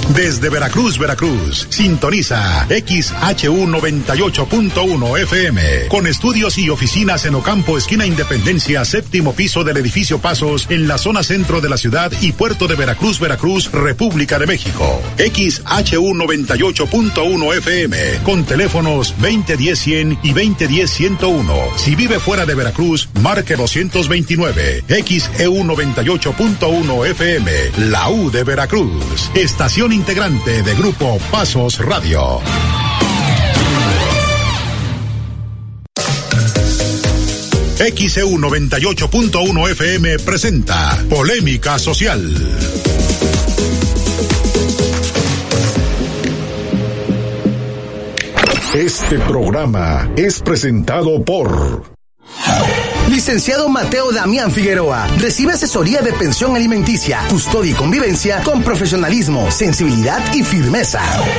Desde Veracruz, Veracruz, sintoniza XHU 98.1 FM, con estudios y oficinas en Ocampo, esquina Independencia, séptimo piso del edificio Pasos, en la zona centro de la ciudad y puerto de Veracruz, Veracruz, República de México. XHU 98.1 FM, con teléfonos 2010-100 y 2010-101. Si vive fuera de Veracruz, marque 229. XEU 98.1 FM, la U de Veracruz, estación integrante de Grupo Pasos Radio. XEU 98.1 FM presenta Polémica Social. Este programa es presentado por Licenciado Mateo Damián Figueroa. Recibe asesoría de pensión alimenticia, custodia y convivencia con profesionalismo, sensibilidad y firmeza.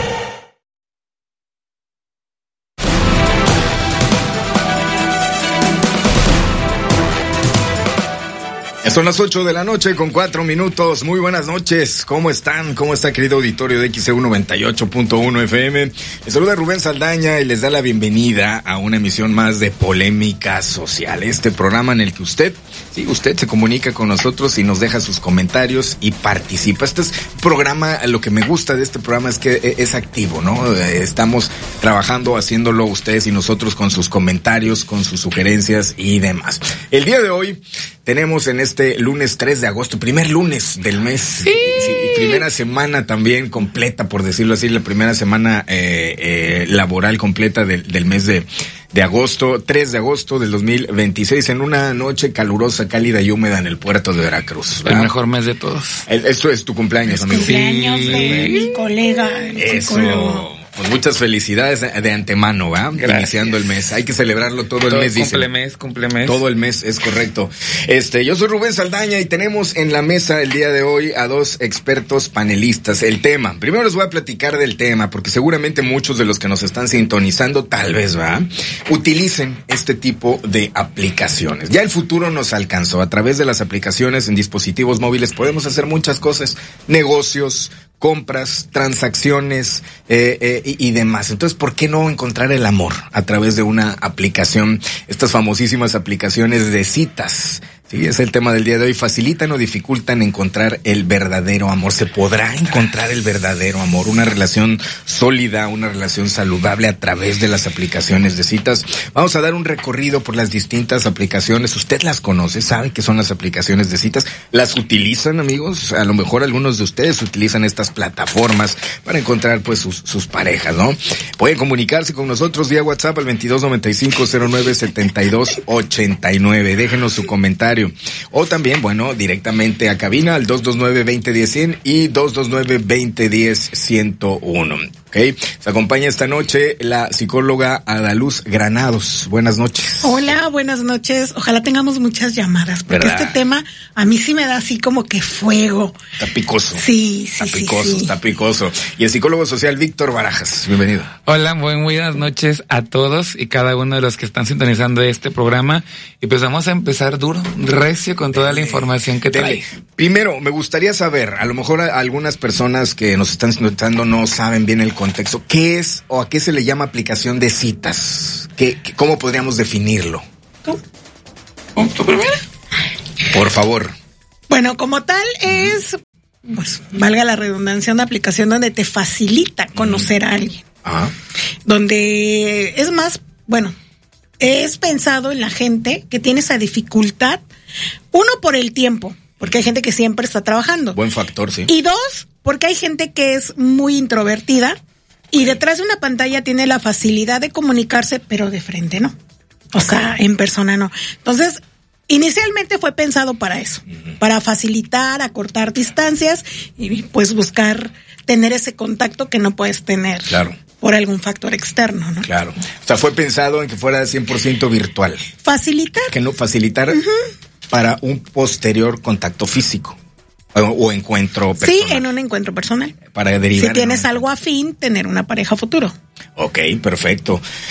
Son las 8 de la noche con 4 minutos. Muy buenas noches. ¿Cómo están? ¿Cómo está, querido auditorio de XEU 98.1 FM? Les saluda Rubén Saldaña y les da la bienvenida a una emisión más de Polémica Social. Este programa en el que usted se comunica con nosotros y nos deja sus comentarios y participa. Este es programa, lo que me gusta de este programa es que es activo, ¿no? Estamos trabajando, haciéndolo ustedes y nosotros con sus comentarios, con sus sugerencias y demás. El día de hoy tenemos en este lunes 3 de agosto, primer lunes del mes, sí, primera semana también completa, por decirlo así, la primera semana laboral completa del mes de agosto, 3 de agosto del 2026, en una noche calurosa, cálida y húmeda en el puerto de Veracruz, ¿verdad? El mejor mes de todos. Esto es tu cumpleaños, amigo. Cumpleaños de mi colega, el psicólogo. Pues muchas felicidades de antemano, ¿va? Iniciando el mes. Hay que celebrarlo todo el mes, dicen. Cumple mes. Todo el mes, es correcto. Yo soy Rubén Saldaña y tenemos en la mesa el día de hoy a dos expertos panelistas. El tema. Primero les voy a platicar del tema, porque seguramente muchos de los que nos están sintonizando, tal vez, ¿va? Utilicen este tipo de aplicaciones. Ya el futuro nos alcanzó. A través de las aplicaciones en dispositivos móviles podemos hacer muchas cosas. Negocios, compras, transacciones y demás. Entonces, ¿por qué no encontrar el amor a través de una aplicación? Estas famosísimas aplicaciones de citas. Sí, es el tema del día de hoy. ¿Facilitan o dificultan encontrar el verdadero amor? ¿Se podrá encontrar el verdadero amor? Una relación sólida, una relación saludable a través de las aplicaciones de citas. Vamos a dar un recorrido por las distintas aplicaciones. ¿Usted las conoce? ¿Sabe qué son las aplicaciones de citas? ¿Las utilizan, amigos? A lo mejor algunos de ustedes utilizan estas plataformas para encontrar pues sus parejas, ¿no? Pueden comunicarse con nosotros vía WhatsApp al 2295-097289. Déjenos su comentario. O también, bueno, directamente a cabina al 229-2010-100 y 229-2010-101. ¿Ok? Se acompaña esta noche la psicóloga Adaluz Granados. Buenas noches. Hola, buenas noches. Ojalá tengamos muchas llamadas, porque ¿verdad? Este tema a mí sí me da así como que fuego. Está picoso. Sí. Está picoso. Y el psicólogo social Víctor Barajas. Bienvenido. Hola, muy buenas noches a todos y cada uno de los que están sintonizando este programa. Y pues vamos a empezar duro, recio, con toda la información que trae. Primero, me gustaría saber, a lo mejor algunas personas que nos están sintonizando no saben bien el contexto. ¿Qué es o a qué se le llama aplicación de citas? ¿Cómo podríamos definirlo? ¿Cómo? ¿Tu primera? Por favor. Bueno, como tal es, pues, valga la redundancia, una aplicación donde te facilita conocer a alguien. Ajá. Donde es más, bueno, es pensado en la gente que tiene esa dificultad. Uno, por el tiempo, porque hay gente que siempre está trabajando. Buen factor, sí. Y dos, porque hay gente que es muy introvertida y detrás de una pantalla tiene la facilidad de comunicarse, pero de frente no. O sea, en persona no. Entonces, inicialmente fue pensado para eso, para facilitar, acortar distancias y pues buscar tener ese contacto que no puedes tener. Claro. Por algún factor externo, ¿no? Claro. O sea, fue pensado en que fuera 100% virtual. Facilitar. Que no facilitar para un posterior contacto físico o encuentro personal. Sí, en un encuentro personal. Para derivar. Si tienes algo afín, tener una pareja futuro. Ok, perfecto.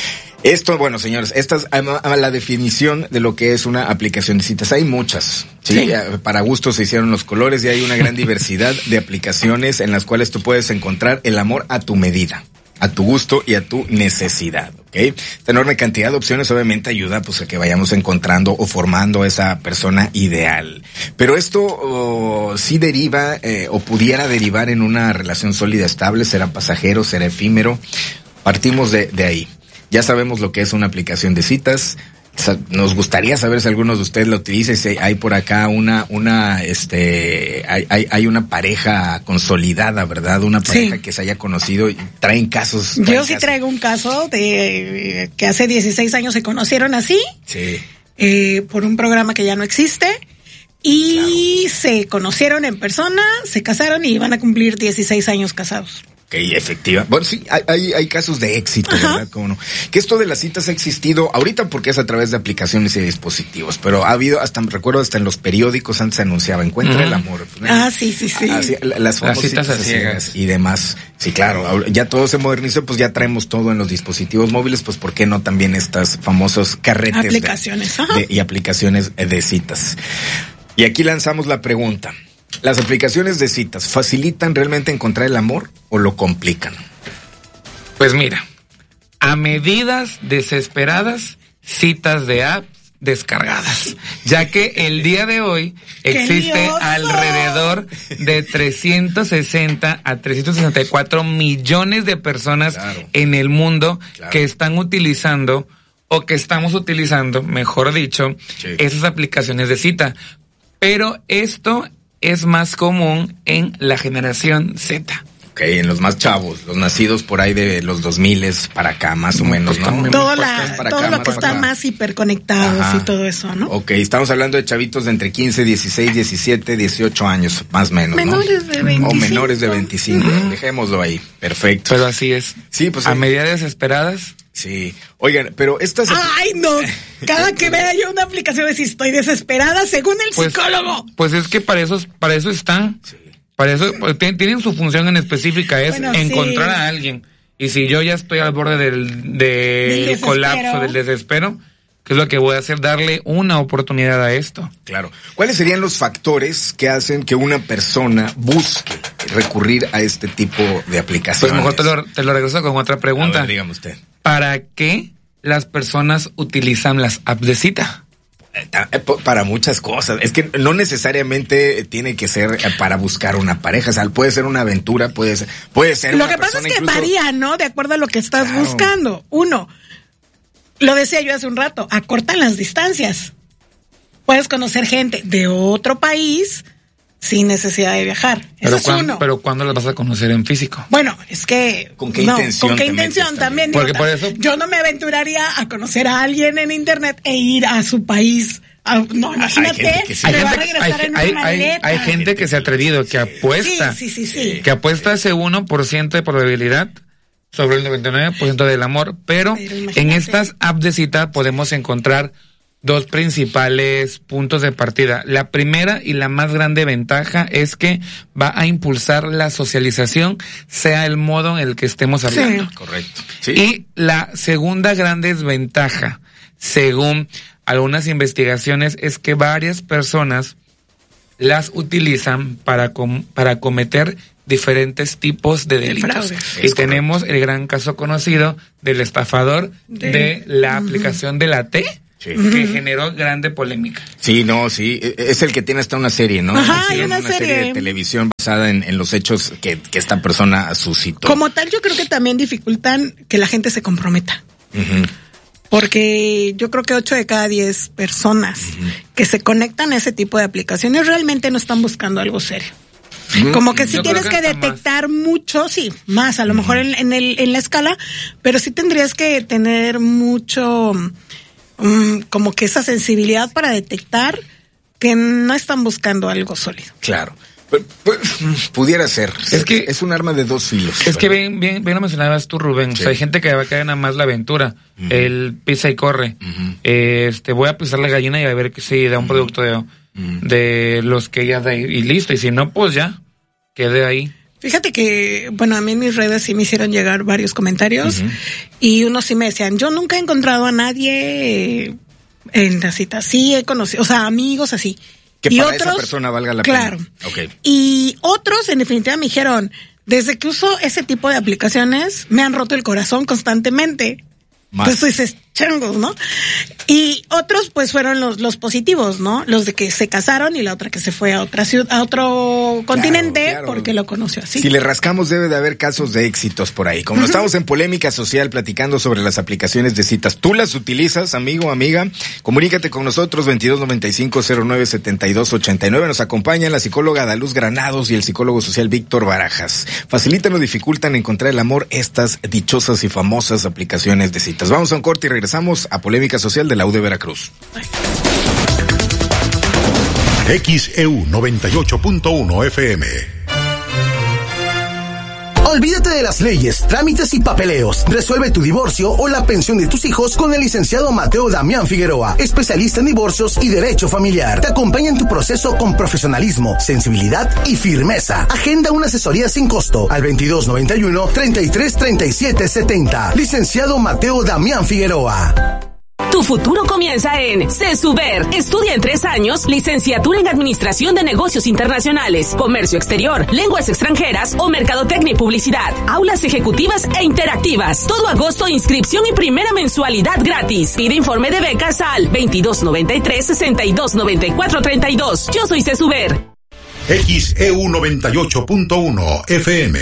Esto, bueno, señores, esta es la definición de lo que es una aplicación de citas. Hay muchas, ¿sí? Para gusto se hicieron los colores y hay una gran diversidad de aplicaciones en las cuales tú puedes encontrar el amor a tu medida, a tu gusto y a tu necesidad, ¿ok? Esta enorme cantidad de opciones obviamente ayuda pues a que vayamos encontrando o formando esa persona ideal. Pero esto sí deriva o pudiera derivar en una relación sólida, estable, será pasajero, será efímero. Partimos de ahí. Ya sabemos lo que es una aplicación de citas. Nos gustaría saber si algunos de ustedes la utilizan, si hay por acá hay una pareja consolidada, ¿verdad? Una pareja que se haya conocido y traen casos. Yo sí traigo un caso de que hace 16 años se conocieron así. Sí. Por un programa que ya no existe. Y se conocieron en persona, se casaron y van a cumplir 16 años casados. Ok, efectiva. Bueno, sí, hay casos de éxito, ¿verdad? ¿Cómo no? Que esto de las citas ha existido ahorita porque es a través de aplicaciones y dispositivos, pero ha habido recuerdo hasta en los periódicos antes se anunciaba, encuentra el amor. Sí. Así, las famosas citas a ciegas y demás. Sí, claro, ya todo se modernizó, pues ya traemos todo en los dispositivos móviles, pues ¿por qué no también estas famosos carretes aplicaciones y aplicaciones de citas? Y aquí lanzamos la pregunta. ¿Las aplicaciones de citas facilitan realmente encontrar el amor o lo complican? Pues mira, a medidas desesperadas, citas de apps descargadas, ya que el día de hoy existe alrededor de 360 a 364 millones de personas en el mundo que están utilizando o que estamos utilizando, mejor dicho, esas aplicaciones de cita. Pero esto es más común en la generación Z. Ok, en los más chavos, los nacidos por ahí de los 2000 para acá, más o menos, ¿no? Todo lo que está más hiperconectados y todo eso, ¿no? Ok, estamos hablando de chavitos de entre 15, 16, 17, 18 años, más o menos, menores de 25. O menores de 25, dejémoslo ahí, perfecto. Pero así es. Sí, pues a medidas desesperadas. Sí. Oigan, pero estas... ¡Ay, no! Cada que vea yo una aplicación de si estoy desesperada, según el psicólogo. Pues es que para eso están. Sí. Para eso tienen su función en específica, es encontrar a alguien. Y si yo ya estoy al borde del colapso, del desespero, ¿qué es lo que voy a hacer? Darle una oportunidad a esto. Claro. ¿Cuáles serían los factores que hacen que una persona busque recurrir a este tipo de aplicaciones? Pues mejor te lo regreso con otra pregunta. A ver, dígame usted. ¿Para qué las personas utilizan las apps de cita? Para muchas cosas. Es que no necesariamente tiene que ser para buscar una pareja. O sea, puede ser una aventura, puede ser lo que pasa es que varía, ¿no? De acuerdo a lo que estás buscando. Uno, lo decía yo hace un rato, acortan las distancias. Puedes conocer gente de otro país sin necesidad de viajar. Eso es uno. Pero ¿cuándo las vas a conocer en físico? Bueno, es que... ¿Con qué intención? ¿Con qué intención también? Porque por eso... Yo no me aventuraría a conocer a alguien en internet e ir a su país. No, imagínate, me va a regresar en una maleta. Hay gente que se ha atrevido, que apuesta. Sí. Que apuesta ese 1% de probabilidad sobre el 99% del amor. Pero en estas apps de cita podemos encontrar dos principales puntos de partida. La primera y la más grande ventaja es que va a impulsar la socialización, sea el modo en el que estemos hablando. Sí. Correcto. Sí. Y la segunda gran desventaja, según algunas investigaciones, es que varias personas las utilizan para cometer diferentes tipos de delitos. Y tenemos el gran caso conocido del estafador de la aplicación de la T. Sí. Que generó grande polémica. Sí, es el que tiene hasta una serie, ¿no? Hay una serie de televisión basada en los hechos que esta persona suscitó. Como tal, yo creo que también dificultan que la gente se comprometa. Porque yo creo que 8 de cada 10 personas que se conectan a ese tipo de aplicaciones realmente no están buscando algo serio. Como que sí tienes que detectar mucho, más a lo mejor en la escala, pero sí tendrías que tener mucho... como que esa sensibilidad para detectar que no están buscando algo sólido. Claro. Pudiera ser. Es que es un arma de dos filos. Es que bien lo mencionabas tú, Rubén. Sí. O sea, hay gente que va a caer nada más la aventura. El pisa y corre. Voy a pisar la gallina y a ver si da un producto de los que ella da y listo. Y si no, pues ya, quede ahí. Fíjate que, bueno, a mí en mis redes sí me hicieron llegar varios comentarios y unos sí me decían, yo nunca he encontrado a nadie en la cita, sí he conocido, o sea, amigos así. Que y para otros, esa persona valga la claro, pena. Okay. Y otros en definitiva me dijeron, desde que uso ese tipo de aplicaciones me han roto el corazón constantemente. Pues dices, changos, ¿no? Y otros pues fueron los positivos, ¿no? Los de que se casaron y la otra que se fue a otra ciudad, a otro continente, claro. Porque lo conoció así. Si le rascamos debe de haber casos de éxitos por ahí. Como estamos en Polémica Social platicando sobre las aplicaciones de citas, ¿tú las utilizas, amigo, amiga? Comunícate con nosotros 2295-097289. Nos acompañan la psicóloga Daluz Granados y el psicólogo social Víctor Barajas. Facilitan o dificultan encontrar el amor estas dichosas y famosas aplicaciones de citas. Vamos a un corte y regresamos a Polémica Social de la U de Veracruz. XEU 98.1 FM. Olvídate de las leyes, trámites y papeleos. Resuelve tu divorcio o la pensión de tus hijos con el licenciado Mateo Damián Figueroa, especialista en divorcios y derecho familiar. Te acompaña en tu proceso con profesionalismo, sensibilidad y firmeza. Agenda una asesoría sin costo al 2291-333770. Licenciado Mateo Damián Figueroa. Tu futuro comienza en CESUBER. Estudia en 3 años, licenciatura en Administración de Negocios Internacionales, Comercio Exterior, Lenguas Extranjeras o Mercadotecnia y Publicidad. Aulas ejecutivas e interactivas. Todo agosto, inscripción y primera mensualidad gratis. Pide informe de becas al 2293-629432. Yo soy CESUBER. XEU 98.1 FM.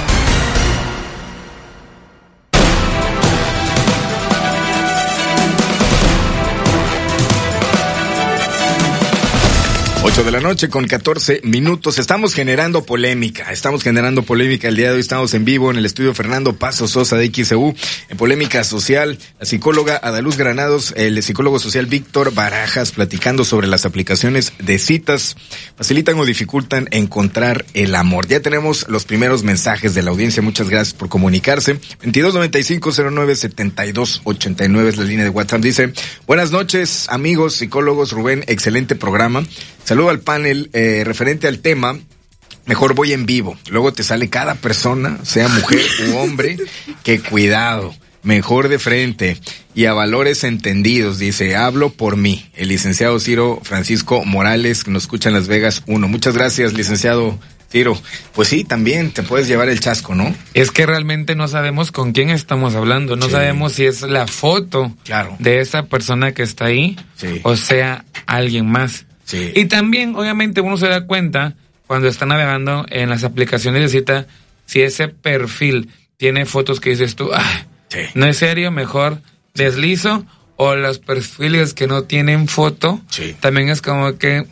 De la noche con 14 minutos. Estamos generando polémica el día de hoy. Estamos en vivo en el estudio Fernando Paso Sosa de XEU en Polémica Social. La psicóloga Adaluz Granados, el psicólogo social Víctor Barajas, platicando sobre las aplicaciones de citas. Facilitan o dificultan encontrar el amor. Ya tenemos los primeros mensajes de la audiencia. Muchas gracias por comunicarse. 2295-097289 es la línea de WhatsApp. Dice, buenas noches, amigos psicólogos. Rubén, excelente programa. Saludo al panel, referente al tema, mejor voy en vivo. Luego te sale cada persona, sea mujer u hombre, que cuidado, mejor de frente y a valores entendidos. Dice, hablo por mí, el licenciado Ciro Francisco Morales, que nos escucha en Las Vegas 1. Muchas gracias, licenciado Ciro. Pues sí, también te puedes llevar el chasco, ¿no? Es que realmente no sabemos con quién estamos hablando, no sabemos si es la foto de esa persona que está ahí, o sea, alguien más. Sí. Y también, obviamente, uno se da cuenta cuando está navegando en las aplicaciones de cita, si ese perfil tiene fotos que dices tú, no es serio, mejor deslizo, o los perfiles que no tienen foto, también es como que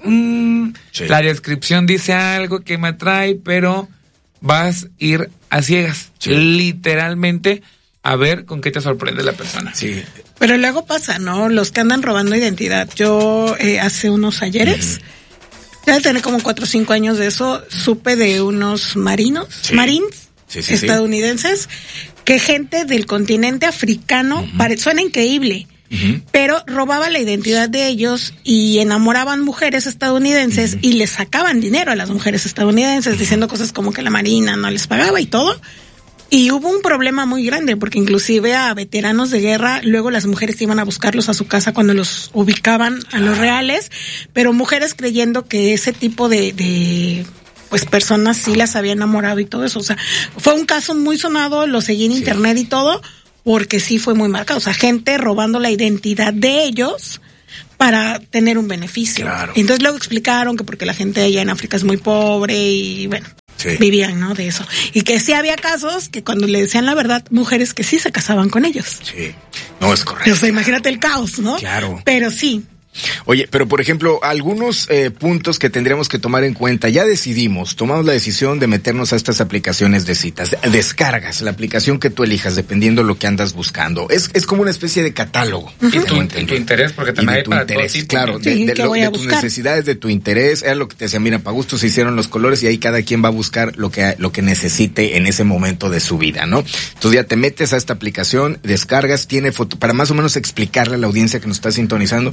la descripción dice algo que me atrae, pero vas a ir a ciegas, literalmente, a ver con qué te sorprende la persona. Sí. Pero luego pasa, ¿no? Los que andan robando identidad. Yo hace unos ayeres, ya de tener como 4 o 5 años de eso, supe de unos marines estadounidenses, que gente del continente africano, suena increíble, pero robaba la identidad de ellos y enamoraban mujeres estadounidenses y les sacaban dinero a las mujeres estadounidenses diciendo cosas como que la marina no les pagaba y todo. Y hubo un problema muy grande, porque inclusive a veteranos de guerra, luego las mujeres iban a buscarlos a su casa cuando los ubicaban a los reales, pero mujeres creyendo que ese tipo de pues personas sí las había enamorado y todo eso. O sea, fue un caso muy sonado, lo seguí en internet y todo, porque sí fue muy marcado. O sea, gente robando la identidad de ellos para tener un beneficio. Claro. Entonces luego explicaron que porque la gente allá en África es muy pobre y bueno, vivían, ¿no? De eso. Y que sí había casos que cuando le decían la verdad, mujeres que sí se casaban con ellos. Sí, no es correcto. O sea, imagínate el caos, ¿no? Claro. Pero sí. Oye, pero por ejemplo, algunos puntos que tendríamos que tomar en cuenta. Ya tomamos la decisión de meternos a estas aplicaciones de citas. Descargas la aplicación que tú elijas dependiendo de lo que andas buscando. Es como una especie de catálogo. Y tu interés, porque también hay para todo tipo. Claro, de tus necesidades, de tu interés. Era lo que te decía, mira, para gusto se hicieron los colores y ahí cada quien va a buscar lo que necesite en ese momento de su vida, ¿no? Entonces ya te metes a esta aplicación, descargas, tiene foto, para más o menos explicarle a la audiencia que nos está sintonizando. Hay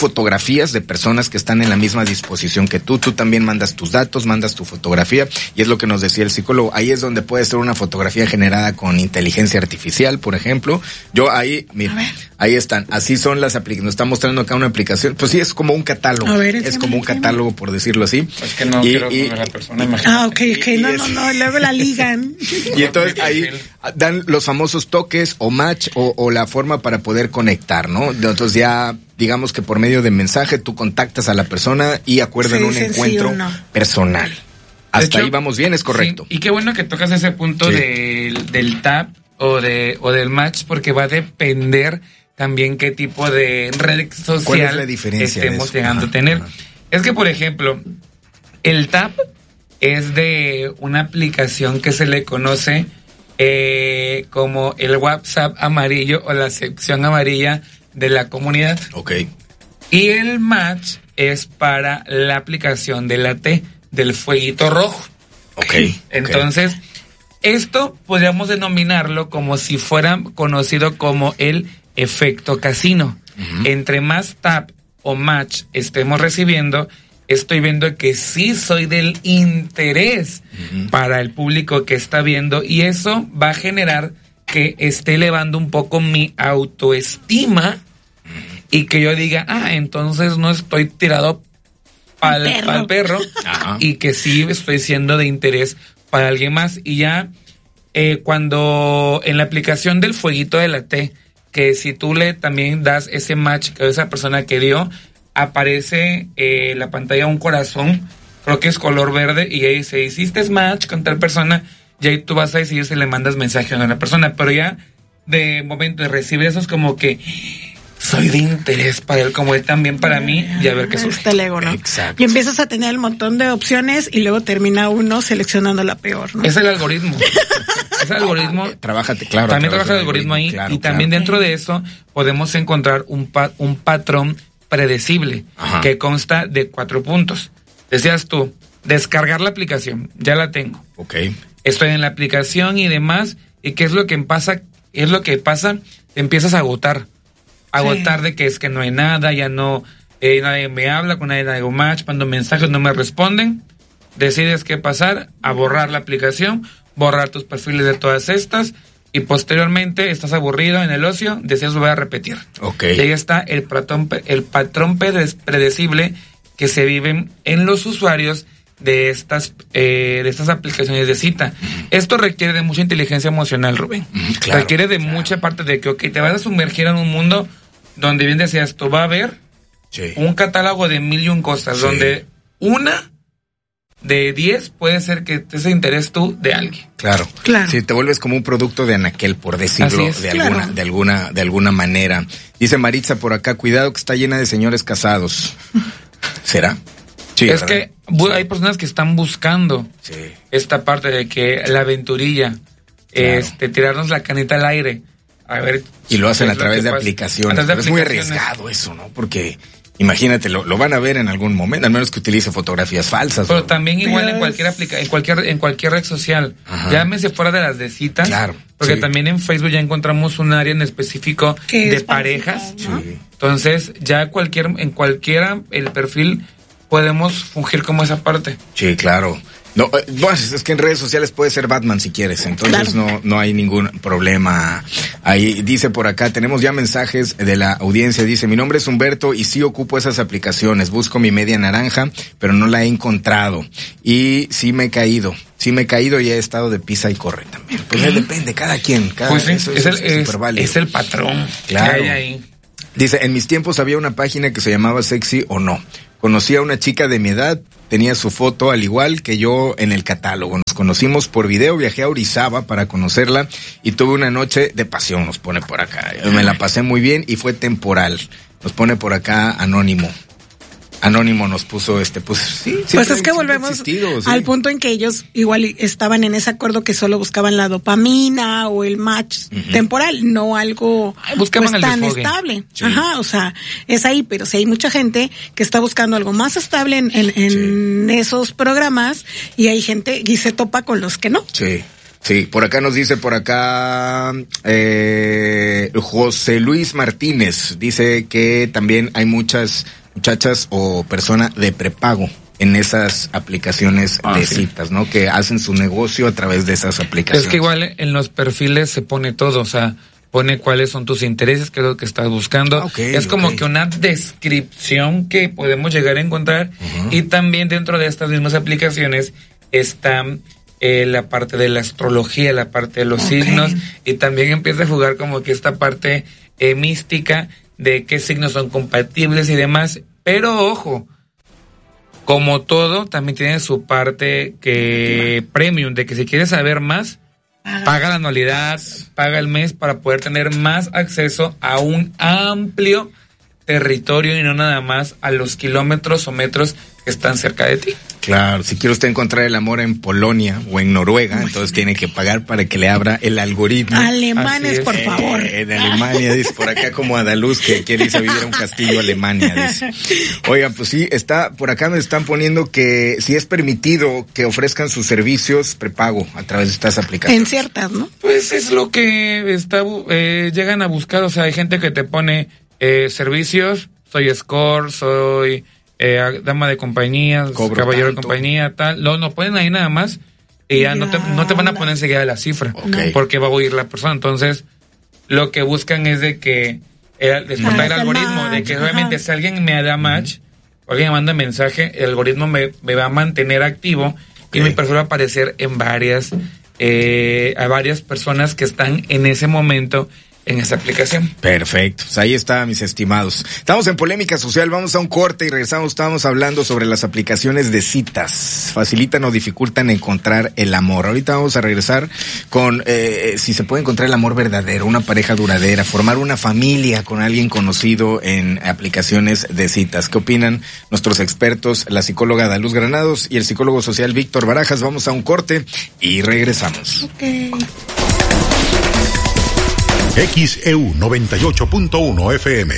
fotografías de personas que están en la misma disposición que tú también mandas tus datos, mandas tu fotografía, y es lo que nos decía el psicólogo, ahí es donde puede ser una fotografía generada con inteligencia artificial, por ejemplo. Yo ahí, mira, ahí están, así son las aplicaciones, nos está mostrando acá una aplicación, pues sí, es como un catálogo, es como un catálogo, por decirlo así. Es que no quiero poner a la persona, imagínate. Ok, no, luego la ligan. Y entonces ahí dan los famosos toques o match o la forma para poder conectar, ¿no? Entonces ya, digamos que por medio de mensaje tú contactas a la persona y acuerdan un encuentro personal. Hasta hecho, ahí vamos bien, es correcto. Sí, y qué bueno que tocas ese punto del tap o del match, porque va a depender también qué tipo de red social ¿cuál es la diferencia estemos llegando a tener. Es que, por ejemplo, el tap es de una aplicación que se le conoce como el WhatsApp amarillo o la sección amarilla de la comunidad. Ok. Y el match es para la aplicación de la T, del fueguito rojo. Ok. Entonces, esto podríamos denominarlo como si fuera conocido como el efecto casino. Entre más tap o match estemos recibiendo, estoy viendo que sí soy del interés para el público que está viendo, y eso va a generar que esté elevando un poco mi autoestima y que yo diga, entonces no estoy tirado al perro y que sí estoy siendo de interés para alguien más. Y ya cuando en la aplicación del fueguito de la T, que si tú le también das ese match a esa persona que dio, aparece la pantalla un corazón, creo que es color verde, y ahí dice, hiciste match con tal persona, y ahí tú vas a decidir si le mandas mensaje a una persona. Pero ya de momento de recibir eso es como que soy de interés para él, como él también para mí, y a ver qué surge. Está el ego, ¿no? Exacto. Y empiezas a tener el montón de opciones y luego termina uno seleccionando la peor, ¿no? Es el algoritmo. Ese algoritmo también trabaja el algoritmo ahí, y también dentro de eso podemos encontrar un patrón predecible que consta de 4 puntos. Decías tú, descargar la aplicación, ya la tengo. Ok. Estoy en la aplicación y demás, y qué es lo que pasa, te empiezas a agotar de que es que no hay nada, ya no, nadie me habla, con nadie hago match, mando mensajes, no me responden. Decides qué pasar, a borrar la aplicación, borrar tus perfiles de todas estas, y posteriormente estás aburrido en el ocio, deseas volver a repetir. Ok. Y ahí está el patrón predecible que se viven en los usuarios de estas aplicaciones de cita. Esto requiere de mucha inteligencia emocional, Rubén. Requiere de mucha parte de que, te vas a sumergir en un mundo donde bien decías, tú va a haber un catálogo de 1001 cosas, donde una de 10 puede ser que te ese interés tú de alguien. Claro. Si te vuelves como un producto de anaquel, por decirlo de alguna manera. Dice Maritza por acá, cuidado que está llena de señores casados. ¿Será? Sí, es que hay personas que están buscando esta parte de que la aventurilla, tirarnos la canita al aire, a ver. Y lo hacen a través de aplicaciones. Pero es muy arriesgado eso, ¿no? Porque imagínate, lo van a ver en algún momento, al menos que utilice fotografías falsas. Pero también igual en cualquier en cualquier red social. Llámese fuera de las de citas. Claro. Porque también en Facebook ya encontramos un área en específico de parejas, ¿no? Entonces, ya en cualquiera el perfil podemos fungir como esa parte. Sí, claro. No, bueno, es que en redes sociales puede ser Batman si quieres, entonces no hay ningún problema. Ahí dice por acá, tenemos ya mensajes de la audiencia, dice, mi nombre es Humberto y sí ocupo esas aplicaciones, busco mi media naranja, pero no la he encontrado y sí me he caído y he estado de pisa y corre también. Pues depende, cada quien, es el patrón que hay ahí. Dice, en mis tiempos había una página que se llamaba Sexy o No. Conocí a una chica de mi edad, tenía su foto al igual que yo en el catálogo. Nos conocimos por video, viajé a Orizaba para conocerla y tuve una noche de pasión, nos pone por acá. Me la pasé muy bien y fue temporal. Nos pone por acá Anónimo. Anónimo nos puso pues sí. Pues es que volvemos al punto en que ellos igual estaban en ese acuerdo que solo buscaban la dopamina o el match temporal, no algo tan estable. O sea, es ahí, pero si hay mucha gente que está buscando algo más estable en esos programas y hay gente y se topa con los que no. Sí, por acá nos dice, José Luis Martínez, dice que también hay muchas muchachas o personas de prepago en esas aplicaciones de citas, ¿no? Que hacen su negocio a través de esas aplicaciones. Es que igual en los perfiles se pone todo, o sea, pone cuáles son tus intereses, qué es lo que estás buscando. Es como que una descripción que podemos llegar a encontrar. Y también dentro de estas mismas aplicaciones está la parte de la astrología, la parte de los signos, y también empieza a jugar como que esta parte mística de qué signos son compatibles y demás. Pero ojo, como todo, también tiene su parte que premium, de que si quieres saber más, paga la anualidad, paga el mes para poder tener más acceso a un amplio territorio y no nada más a los kilómetros o metros que están cerca de ti. Claro, si quiere usted encontrar el amor en Polonia o en Noruega, entonces tiene que pagar para que le abra el algoritmo. Alemanes, por favor. En Alemania, dice por acá como Adaluz, que quiere irse a vivir a un castillo Alemania, dice. Oigan, pues sí, por acá me están poniendo que si es permitido que ofrezcan sus servicios prepago a través de estas aplicaciones. En ciertas, ¿no? Pues es lo que llegan a buscar, o sea, hay gente que te pone servicios, soy escort, soy dama de compañía, caballero de compañía, tal. No ponen ahí nada más y ya no te van a poner enseguida la cifra, porque va a oír la persona. Entonces, lo que buscan es de que despertar el algoritmo, de que obviamente si alguien me da match, o alguien me manda mensaje, el algoritmo me va a mantener activo y mi perfil va a aparecer en a varias personas que están en ese momento en esa aplicación. Perfecto, pues ahí está, mis estimados. Estamos en Polémica Social, vamos a un corte y regresamos. Estábamos hablando sobre las aplicaciones de citas. ¿Facilitan o dificultan encontrar el amor? Ahorita vamos a regresar con si se puede encontrar el amor verdadero, una pareja duradera, formar una familia con alguien conocido en aplicaciones de citas. ¿Qué opinan nuestros expertos, la psicóloga Daluz Granados y el psicólogo social Víctor Barajas? Vamos a un corte y regresamos. XEU 98.1 FM.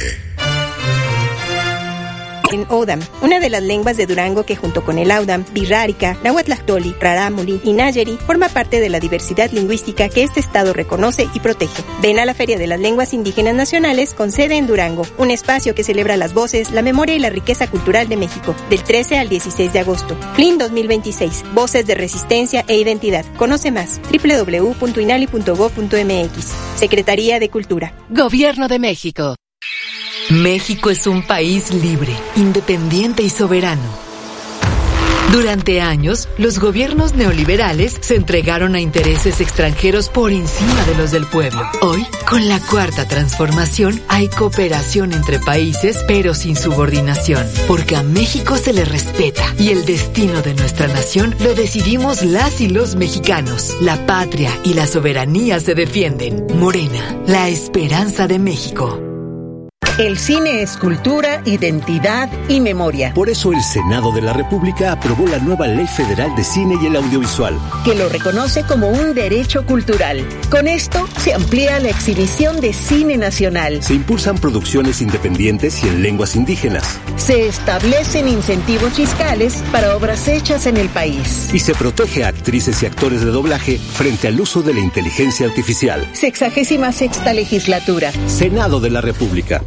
En Odam, una de las lenguas de Durango que junto con el Audam, Birrárica, Nahuatlahtoli, Rarámuri y Nayeri forma parte de la diversidad lingüística que este estado reconoce y protege. Ven a la Feria de las Lenguas Indígenas Nacionales con sede en Durango, un espacio que celebra las voces, la memoria y la riqueza cultural de México, del 13 al 16 de agosto. FLIN 2026, Voces de Resistencia e Identidad. Conoce más, www.inali.gov.mx. Secretaría de Cultura. Gobierno de México. México es un país libre, independiente y soberano. Durante años, los gobiernos neoliberales se entregaron a intereses extranjeros por encima de los del pueblo. Hoy, con la Cuarta Transformación, hay cooperación entre países, pero sin subordinación, porque a México se le respeta y el destino de nuestra nación lo decidimos las y los mexicanos. La patria y la soberanía se defienden. Morena, la esperanza de México. El cine es cultura, identidad y memoria. Por eso el Senado de la República aprobó la nueva Ley Federal de Cine y el Audiovisual, que lo reconoce como un derecho cultural. Con esto se amplía la exhibición de cine nacional. Se impulsan producciones independientes y en lenguas indígenas. Se establecen incentivos fiscales para obras hechas en el país. Y se protege a actrices y actores de doblaje frente al uso de la inteligencia artificial. 66ª Legislatura. Senado de la República.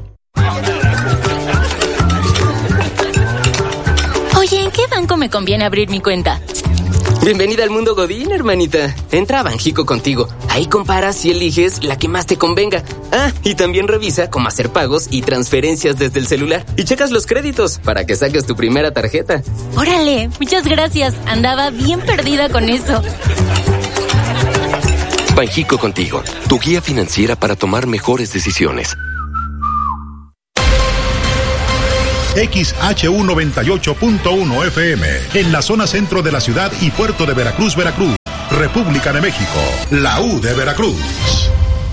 Oye, ¿en qué banco me conviene abrir mi cuenta? Bienvenida al mundo Godín, hermanita. Entra a Banjico Contigo. Ahí comparas y eliges la que más te convenga. Ah, y también revisa cómo hacer pagos y transferencias desde el celular. Y checas los créditos para que saques tu primera tarjeta. Órale, muchas gracias. Andaba bien perdida con eso. Banjico Contigo, tu guía financiera para tomar mejores decisiones. XHU 98.1 FM, en la zona centro de la ciudad y puerto de Veracruz, Veracruz, República de México, la U de Veracruz.